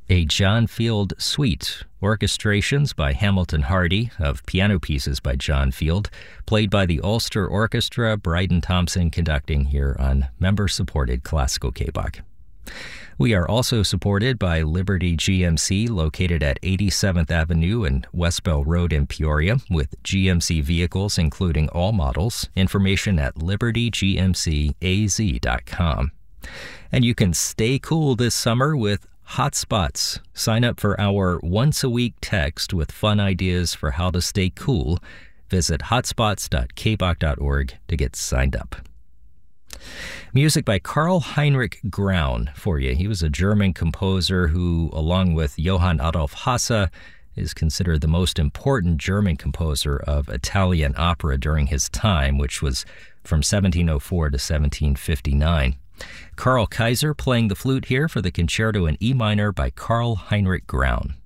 A John Field Suite, orchestrations by Hamilton Hardy of piano pieces by John Field, played by the Ulster Orchestra, Bryden Thompson conducting here on member-supported Classical K-Bach. We are also supported by Liberty GMC, located at 87th Avenue and West Bell Road in Peoria, with GMC vehicles including all models. Information at libertygmcaz.com. And you can stay cool this summer with Hotspots. Sign up for our once-a-week text with fun ideas for how to stay cool. Visit hotspots.kbach.org to get signed up. Music by Karl Heinrich Graun for you. He was a German composer who, along with Johann Adolf Hasse, is considered the most important German composer of Italian opera during his time, which was from 1704 to 1759. Karl Kaiser playing the flute here for the Concerto in E minor by Karl Heinrich Graun.